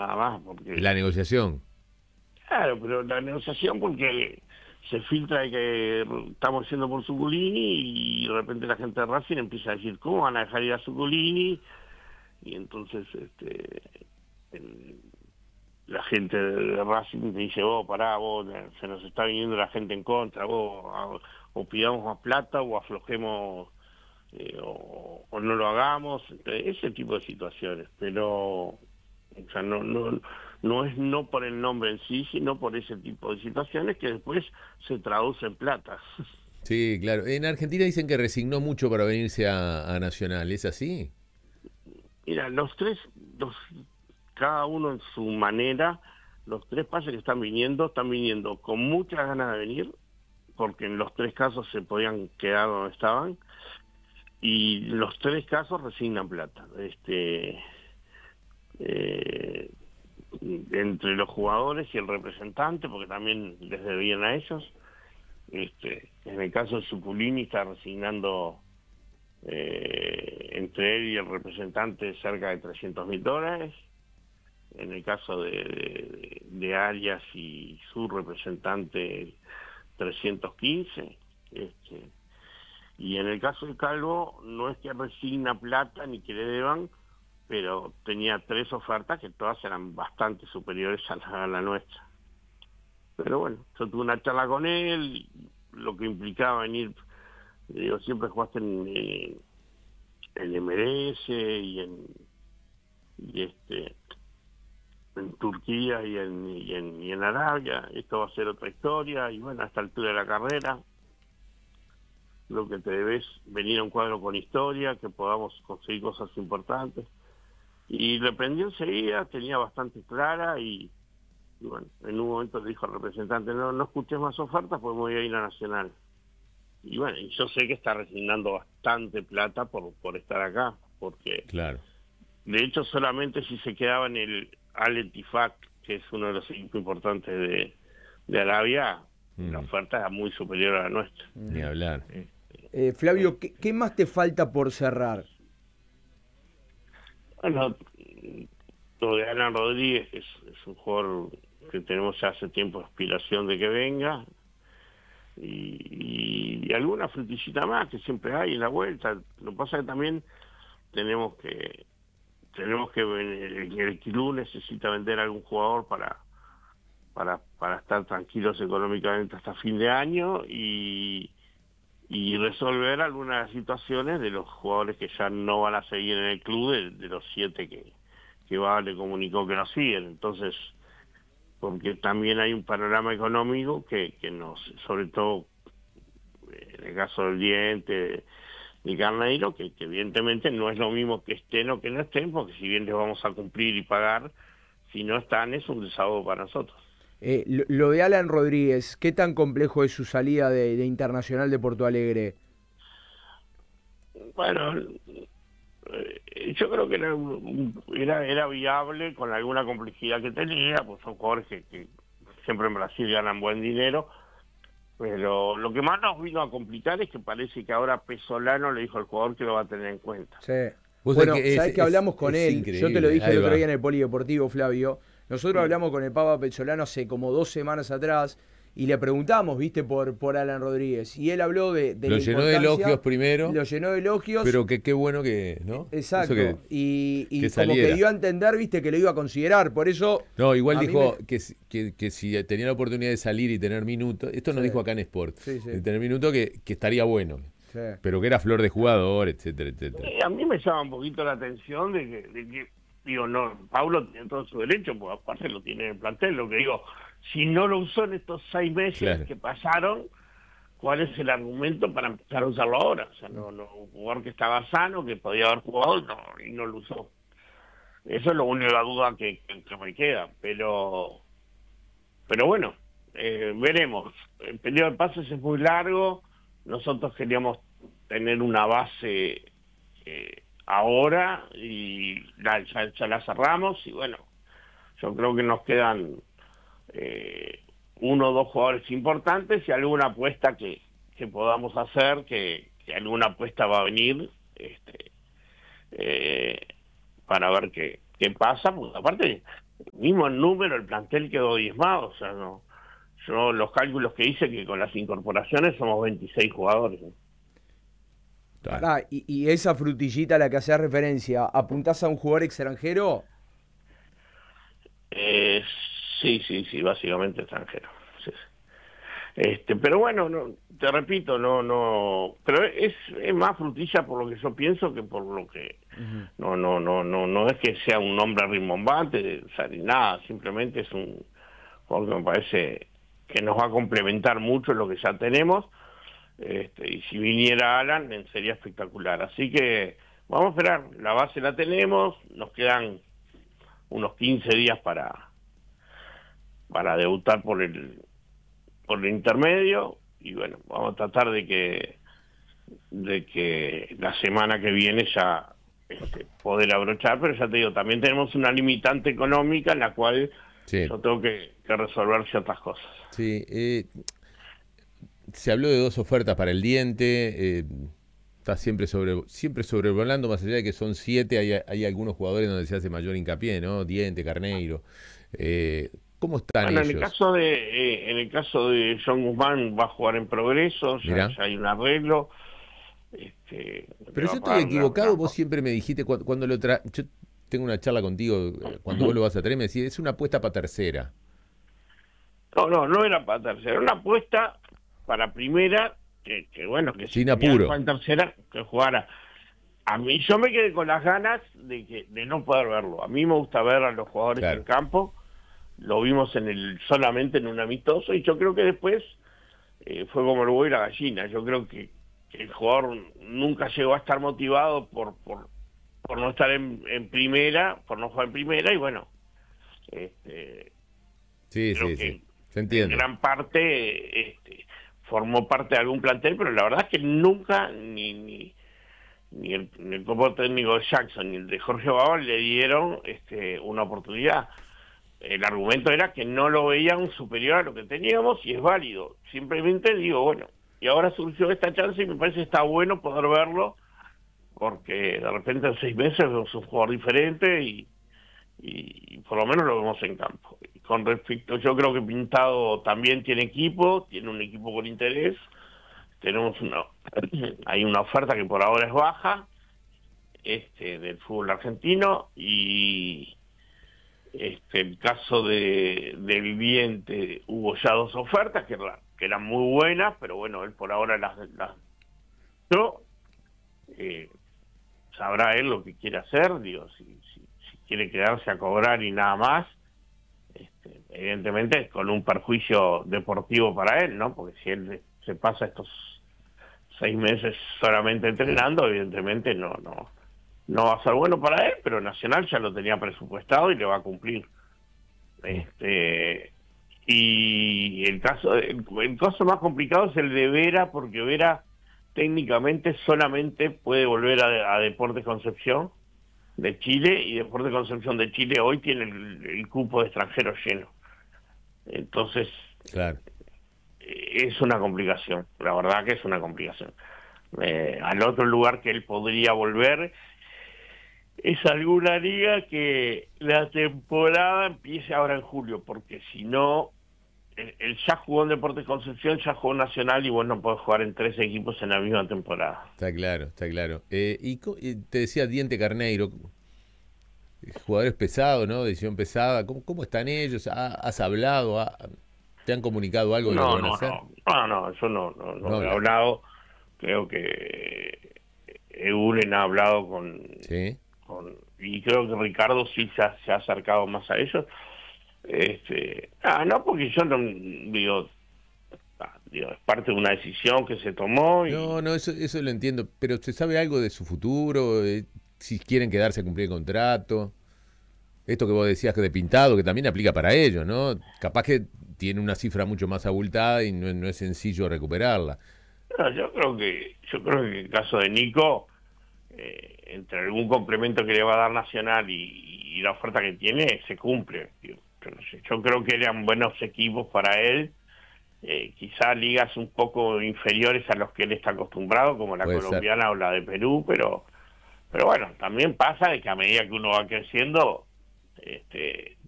nada más, porque... La negociación. Claro, pero la negociación porque se filtra de que estamos yendo por Zuculini y de repente la gente de Racing empieza a decir, ¿cómo van a dejar ir a Zuculini? Y entonces el- la gente de Racing te dice, vos, pará, vos, se nos está viniendo la gente en contra, vos, o pidamos más plata o aflojemos o no lo hagamos, ese tipo de situaciones, pero o sea, no es no por el nombre en sí, sino por ese tipo de situaciones que después se traduce en plata. Sí, claro. En Argentina dicen que resignó mucho para venirse a Nacional. ¿Es así? Mira, los tres, los, cada uno en su manera, los tres pases que están viniendo con muchas ganas de venir, porque en los tres casos se podían quedar donde estaban, y los tres casos resignan plata. Eh, Entre los jugadores y el representante, porque también les debían a ellos. En el caso de Suculini está resignando entre él y el representante cerca de $300.000. En el caso de Arias y su representante 315. Y en el caso de Calvo no es que resigna plata ni que le deban, pero tenía tres ofertas que todas eran bastante superiores a la nuestra. Pero bueno, yo tuve una charla con él, lo que implicaba venir, digo, siempre jugaste en MLS y en Turquía y en Arabia, esto va a ser otra historia, y bueno, a esta altura de la carrera, lo que te debes venir a un cuadro con historia, que podamos conseguir cosas importantes. Y le prendió enseguida, tenía bastante clara y bueno, en un momento le dijo al representante, no escuches más ofertas porque me voy a ir a Nacional. Y bueno, y yo sé que está resignando bastante plata por estar acá, porque Claro. de hecho solamente si se quedaba en el Al Ettifaq, que es uno de los equipos importantes de Arabia, la Mm, oferta era muy superior a la nuestra. ni hablar. Eh, Flavio, ¿qué más te falta por cerrar? Bueno, lo de Alan Rodríguez es un jugador que tenemos ya hace tiempo aspiración de que venga, y alguna fruticita más que siempre hay en la vuelta. Lo que pasa es que también tenemos que el club necesita vender a algún jugador para estar tranquilos económicamente hasta fin de año y resolver algunas situaciones de los jugadores que ya no van a seguir en el club, de los 7 que Vale comunicó que no siguen. Entonces, porque también hay un panorama económico que nos, sobre todo en el caso del Diente, de Carneiro, que evidentemente no es lo mismo que estén o que no estén, porque si bien les vamos a cumplir y pagar, si no están es un desahogo para nosotros. Lo de Alan Rodríguez, ¿qué tan complejo es su salida de Internacional de Porto Alegre? Bueno, yo creo que era viable con alguna complejidad que tenía, pues son jugadores que siempre en Brasil ganan buen dinero, pero lo que más nos vino a complicar es que parece que ahora Pesolano le dijo al jugador que lo va a tener en cuenta. Sí. Vos sabés Bueno, que sabés que hablamos con es él, yo te lo increíble. dije Ahí el otro día va. en el Polideportivo, Flavio. Nosotros Mm. hablamos con el Papa Pezzolano hace como 2 semanas atrás y le preguntamos, viste, por Alan Rodríguez. Y él habló de Lo la llenó de elogios importancia, primero, lo llenó de elogios, pero que qué bueno que, ¿no? Eso exacto, que y como que saliera. dio a entender, viste, que lo iba a considerar. Por eso, No, igual a mí me... dijo que si tenía la oportunidad de salir y tener minutos, esto Sí, nos dijo acá en Sport, sí, de sí, tener minutos que estaría bueno, sí. pero que era flor de jugador, etcétera, etcétera. A mí me llama un poquito la atención de que, digo, no, Pablo tiene todo su derecho, porque aparte lo tiene en el plantel, lo que digo, si no lo usó en estos 6 meses Claro. que pasaron, ¿cuál es el argumento para empezar a usarlo ahora? O sea, un jugador que estaba sano, que podía haber jugado y no lo usó. Eso es lo único, la duda que me queda, pero bueno, veremos. El periodo de pases es muy largo, nosotros queríamos tener una base ahora y ya la cerramos y bueno, yo creo que nos quedan uno o dos jugadores importantes y alguna apuesta que podamos hacer, que alguna apuesta va a venir eh, para ver qué pasa, porque aparte mismo en número el plantel quedó diezmado, o sea, no. Yo los cálculos que hice que con las incorporaciones somos 26 jugadores. Claro. Pará, y esa frutillita a la que hacías referencia, ¿apuntás a un jugador extranjero? Eh, sí, sí, sí, básicamente extranjero. Sí, sí. Pero bueno, no, te repito, pero es más frutilla por lo que yo pienso que por lo que Ujú. no es que sea un nombre rimbombante, o sea, ni nada, simplemente es un jugador que me parece que nos va a complementar mucho lo que ya tenemos. Y si viniera Alan sería espectacular. Así que vamos a esperar, la base la tenemos, nos quedan unos 15 días para debutar por el intermedio y bueno, vamos a tratar de que la semana que viene ya poder abrochar, pero ya te digo, también tenemos una limitante económica en la cual Sí, yo tengo que resolver ciertas cosas. sí. Se habló de dos ofertas para el diente. Está siempre sobrevolando, más allá de que son 7, hay algunos jugadores donde se hace mayor hincapié, ¿no? Diente, Carneiro. ¿Cómo están Bueno, ellos? en el caso de John Guzmán va a jugar en Progreso, Mirá. ya hay un arreglo, le Pero va yo a estoy pagar equivocado, vos siempre me dijiste cuando yo tengo una charla contigo, cuando vos lo vas a traer, me decís, es una apuesta para tercera. no era para tercera, era una apuesta para primera, que bueno, que si Sin tenía que apuro. jugar en tercera, que jugara. A mí yo me quedé con las ganas de no poder verlo. A mí me gusta ver a los jugadores en Claro. campo, lo vimos solamente en un amistoso y yo creo que después fue como el huevo y la gallina. Yo creo que el jugador nunca llegó a estar motivado por no estar en primera, por no jugar en primera y bueno, este, Sí, creo sí, sí. que Se en entiende. gran parte formó parte de algún plantel, pero la verdad es que nunca ni el cuerpo técnico de Jackson ni el de Jorge Baba le dieron una oportunidad. El argumento era que no lo veían superior a lo que teníamos y es válido. Simplemente digo, bueno, y ahora surgió esta chance y me parece que está bueno poder verlo porque de repente en 6 meses vemos un jugador diferente y por lo menos lo vemos en campo. Y con respecto, yo creo que Pintado también tiene equipo, tiene un equipo con interés, tenemos hay una oferta que por ahora es baja, del fútbol argentino y el caso de Viviente hubo ya dos ofertas que eran muy buenas, pero bueno, él por ahora las no, eh, sabrá él lo que quiere hacer, digo, si quiere quedarse a cobrar y nada más, evidentemente con un perjuicio deportivo para él, ¿no? Porque si él se pasa estos 6 meses solamente Claro. entrenando, evidentemente no va a ser bueno para él, pero Nacional ya lo tenía presupuestado y le va a cumplir. Mm. Y el caso más complicado es el de Vera, porque Vera técnicamente solamente puede volver a Deportes Concepción de Chile, y Deportes Concepción de Chile hoy tiene el cupo de extranjeros lleno. Entonces, Claro. es una complicación, la verdad que es una complicación. Al otro lugar que él podría volver es alguna liga que la temporada empiece ahora en julio, porque si no, él ya jugó en Deportes Concepción, ya jugó en Nacional y vos no podés jugar en 3 equipos en la misma temporada. Está claro, está claro. Y te decía Diente Carneiro, jugadores pesados, ¿no? Decisión pesada. ¿Cómo están ellos? ¿Has hablado? ¿Te han comunicado algo de lo que van a hacer? Yo no No he hablan. hablado, creo que Eulen ha hablado ¿Sí? y creo que Ricardo sí se ha acercado más a ellos. No, porque yo no digo, es parte de una decisión que se tomó No, y no, eso lo entiendo. Pero ¿se sabe algo de su futuro? Si quieren quedarse a cumplir el contrato. Esto que vos decías que de Pintado, que también aplica para ellos, ¿no? Capaz que tiene una cifra mucho más abultada y no es sencillo recuperarla. no, yo creo que en el caso de Nico, entre algún complemento que le va a dar Nacional y la oferta que tiene, se cumple. Yo no sé, yo creo que eran buenos equipos para él, quizá ligas un poco inferiores a los que él está acostumbrado, como la Puede ser. colombiana o la de Perú, pero bueno, también pasa de que a medida que uno va creciendo,